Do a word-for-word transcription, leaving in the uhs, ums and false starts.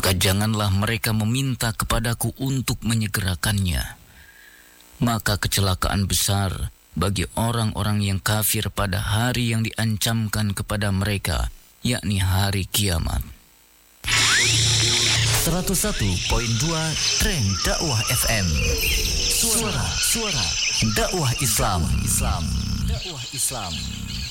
maka janganlah mereka meminta kepadaku untuk menyegerakannya. Maka kecelakaan besar bagi orang-orang yang kafir pada hari yang diancamkan kepada mereka, yakni hari kiamat. seratus satu koma dua Trend Dakwah F M. Suara, suara dakwah Islam. Islam. Dakwah Islam.